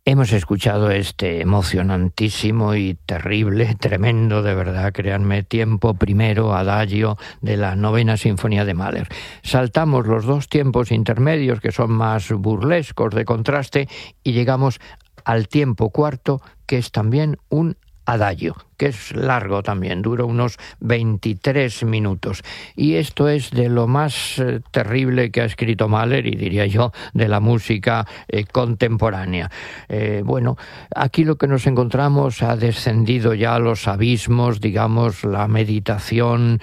Hemos escuchado este emocionantísimo y terrible, tremendo, de verdad, créanme, tiempo primero, adagio de la Novena Sinfonía de Mahler. Saltamos los dos tiempos intermedios, que son más burlescos, de contraste, y llegamos al tiempo cuarto, que es también un adagio, que es largo también, dura unos 23 minutos. Y esto es de lo más terrible que ha escrito Mahler, y diría yo, de la música contemporánea. Bueno, aquí lo que nos encontramos ha descendido ya a los abismos, digamos, la meditación,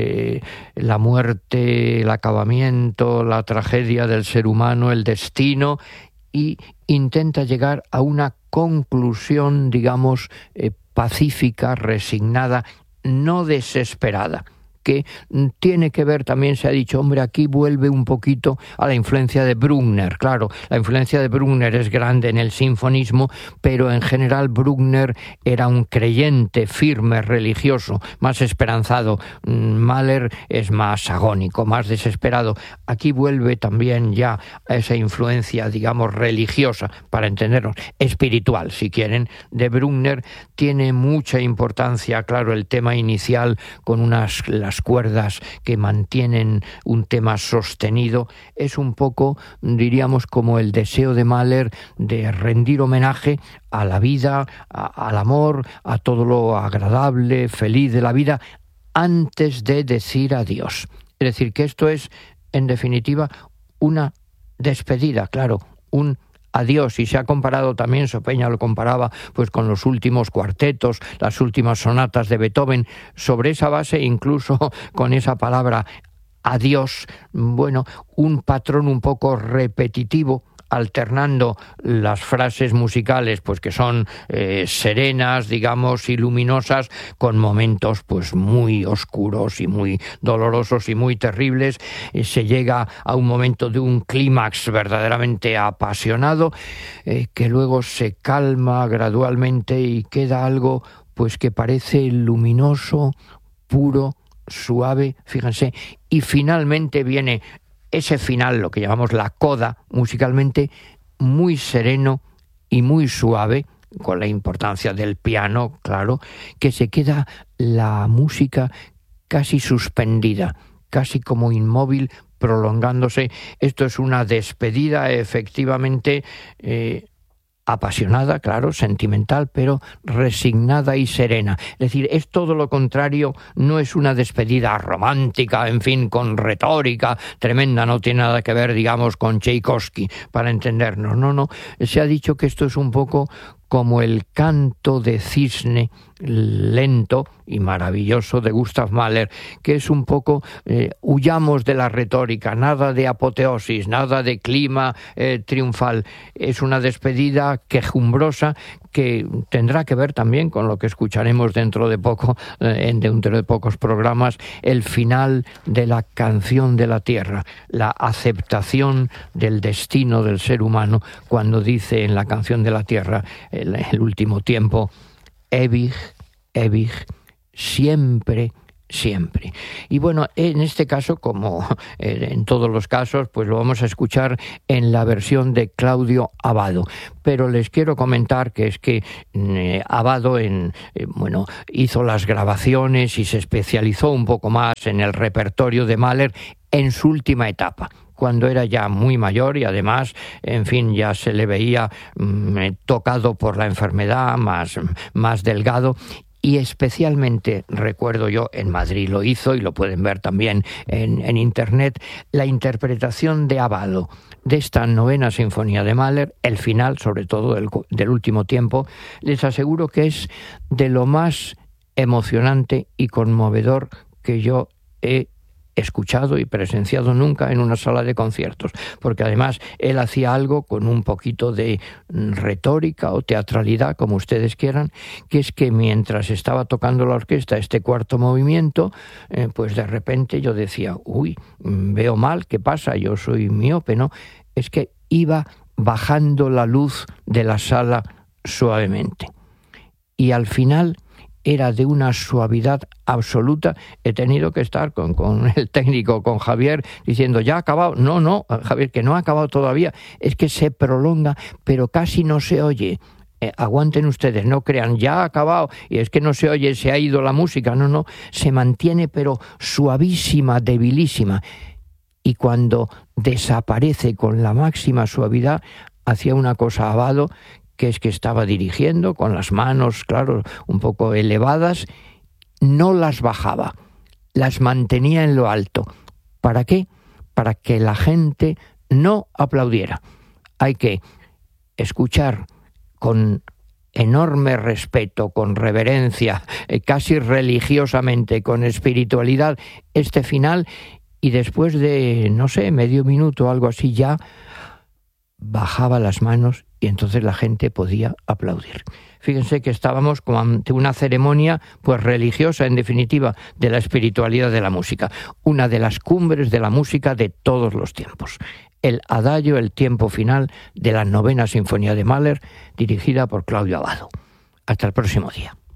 la muerte, el acabamiento, la tragedia del ser humano, el destino, y intenta llegar a una conclusión, digamos, pacífica, resignada, no desesperada, que tiene que ver también, se ha dicho, hombre, aquí vuelve un poquito a la influencia de Bruckner. Claro, la influencia de Bruckner es grande en el sinfonismo, pero en general Bruckner era un creyente firme, religioso, más esperanzado. Mahler es más agónico, más desesperado. Aquí vuelve también ya a esa influencia, digamos, religiosa, para entendernos, espiritual, si quieren, de Bruckner. Tiene mucha importancia, claro, el tema inicial con las cuerdas que mantienen un tema sostenido. Es un poco, diríamos, como el deseo de Mahler de rendir homenaje a la vida, al amor, a todo lo agradable, feliz de la vida, antes de decir adiós. Es decir, que esto es, en definitiva, una despedida, claro, un adiós. Y se ha comparado también, Sopeña lo comparaba pues con los últimos cuartetos, las últimas sonatas de Beethoven, sobre esa base, incluso con esa palabra adiós, bueno, un patrón un poco repetitivo, alternando las frases musicales, pues que son serenas, digamos, y luminosas, con momentos pues muy oscuros y muy dolorosos y muy terribles. Se llega a un momento de un clímax verdaderamente apasionado, que luego se calma gradualmente y queda algo pues que parece luminoso, puro, suave, fíjense, y finalmente viene ese final, lo que llamamos la coda, musicalmente muy sereno y muy suave, con la importancia del piano, claro, que se queda la música casi suspendida, casi como inmóvil, prolongándose. Esto es una despedida efectivamente apasionada, claro, sentimental, pero resignada y serena. Es decir, es todo lo contrario, no es una despedida romántica, en fin, con retórica tremenda, no tiene nada que ver, digamos, con Tchaikovsky, para entendernos. No, se ha dicho que esto es un poco como el canto de cisne lento y maravilloso de Gustav Mahler, que es un poco, huyamos de la retórica, nada de apoteosis, nada de clima triunfal. Es una despedida quejumbrosa que tendrá que ver también con lo que escucharemos dentro de poco, dentro de pocos programas, el final de la canción de la tierra, la aceptación del destino del ser humano, cuando dice en la canción de la tierra, el último tiempo, ewig, ewig, siempre, siempre. Y bueno, en este caso, como en todos los casos, pues lo vamos a escuchar en la versión de Claudio Abbado. Pero les quiero comentar que es que Abbado hizo las grabaciones y se especializó un poco más en el repertorio de Mahler en su última etapa, cuando era ya muy mayor y además, en fin, ya se le veía tocado por la enfermedad, más delgado. Y especialmente recuerdo yo, en Madrid lo hizo, y lo pueden ver también en internet, la interpretación de Abbado de esta novena sinfonía de Mahler, el final, sobre todo del último tiempo. Les aseguro que es de lo más emocionante y conmovedor que yo he escuchado y presenciado nunca en una sala de conciertos, porque además él hacía algo con un poquito de retórica o teatralidad, como ustedes quieran, que es que mientras estaba tocando la orquesta este cuarto movimiento, pues de repente yo decía, veo mal, ¿qué pasa? Yo soy miope, ¿no? Es que iba bajando la luz de la sala suavemente. Y al final era de una suavidad absoluta. He tenido que estar con el técnico, con Javier, diciendo, ¿ya ha acabado? No, Javier, que no ha acabado todavía. Es que se prolonga, pero casi no se oye. Aguanten ustedes, no crean, ya ha acabado y es que no se oye, se ha ido la música. No, se mantiene pero suavísima, debilísima. Y cuando desaparece con la máxima suavidad, hacía una cosa Abbado, que es que estaba dirigiendo con las manos, claro, un poco elevadas, no las bajaba, las mantenía en lo alto. ¿Para qué? Para que la gente no aplaudiera. Hay que escuchar con enorme respeto, con reverencia, casi religiosamente, con espiritualidad, este final, y después de, no sé, medio minuto o algo así, ya bajaba las manos y entonces la gente podía aplaudir. Fíjense que estábamos como ante una ceremonia pues religiosa, en definitiva, de la espiritualidad de la música, una de las cumbres de la música de todos los tiempos. El Adagio, el tiempo final de la 9ª Sinfonía de Mahler, dirigida por Claudio Abbado. Hasta el próximo día.